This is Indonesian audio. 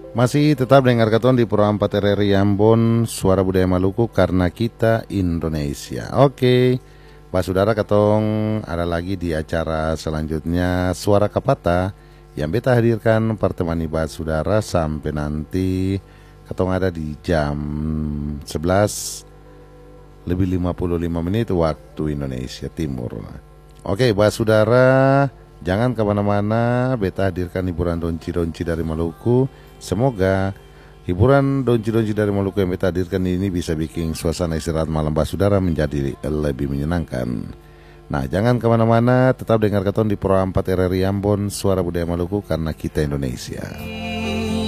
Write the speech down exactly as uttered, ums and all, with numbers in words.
Masih tetap dengar katon di Pro empat R R I Ambon, Suara Budaya Maluku karena kita Indonesia. Oke, Pak Saudara, katong ada lagi di acara selanjutnya Suara Kapata yang beta hadirkan pertemani Pak Saudara sampai nanti katong ada di jam sebelas lebih lima puluh lima menit waktu Indonesia Timur. Oke, Pak Saudara, jangan kemana-mana, beta hadirkan hiburan donci-donci dari Maluku. Semoga hiburan donci-donci dari Maluku yang beta hadirkan ini bisa bikin suasana istirahat malam Pak Saudara menjadi lebih menyenangkan. Nah, jangan kemana-mana, tetap dengar katon di Pro empat R R I Ambon, Suara Budaya Maluku karena kita Indonesia.